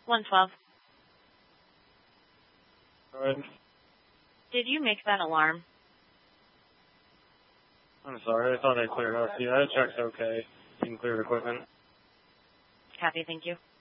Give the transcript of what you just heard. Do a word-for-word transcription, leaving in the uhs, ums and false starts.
one twelve. Alright. Did you make that alarm? I'm sorry, I thought I cleared out. Yeah, that check's okay. You can clear the equipment. Copy, thank you.